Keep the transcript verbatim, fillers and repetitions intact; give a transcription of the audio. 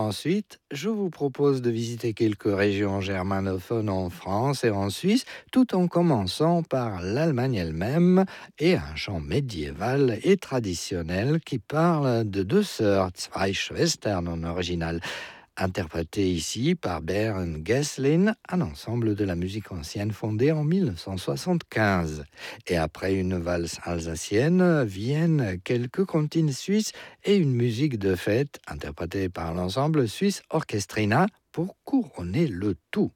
Ensuite, je vous propose de visiter quelques régions germanophones en France et en Suisse, tout en commençant par l'Allemagne elle-même et un chant médiéval et traditionnel qui parle de deux sœurs, Zwei Schwestern en original, interprété ici par Bernd Gesslin, un ensemble de la musique ancienne fondé en mille neuf cent soixante-quinze. Et après une valse alsacienne, viennent quelques comptines suisses et une musique de fête interprétée par l'ensemble suisse Orchestrina pour couronner le tout.